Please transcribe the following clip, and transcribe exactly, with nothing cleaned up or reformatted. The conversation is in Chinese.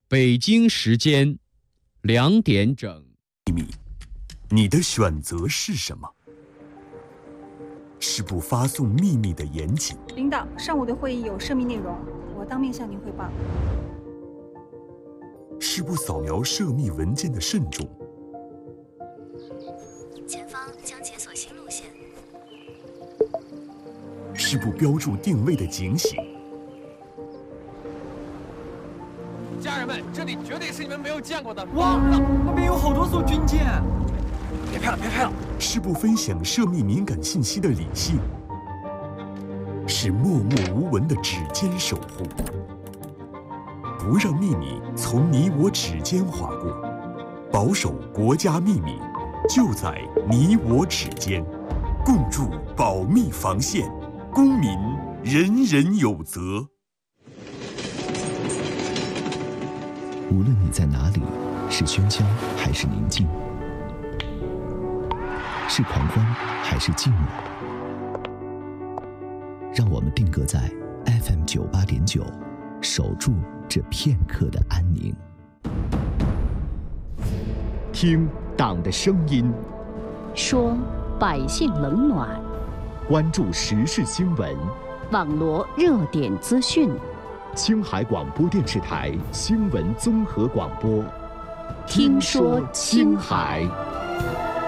北京时间两点整。 秘密，你的选择是什么？是不发送秘密的严谨。 领导，上午的会议有涉密内容，我当面向您汇报。 是不扫描涉密文件的慎重。 前方将解锁新路线。 是不标注定位的警醒。 家人们，这里绝对是你们没有见过的。 哇，那边有好多艘军舰！ 别拍了，别拍了！ 是不分享涉密敏感信息的理性。是默默无闻的指尖守护。不让秘密从你我指尖划过，保守国家秘密，就在你我指尖。共筑保密防线，公民人人有责。 无论你在哪里，是喧嚣还是宁静，是狂欢还是寂寞，让我们定格在 F M 九八点九，守住这片刻的安宁。 听党的声音， 说百姓冷暖， 关注时事新闻， 网罗热点资讯。 青海广播电视台新闻综合广播， 听说青海。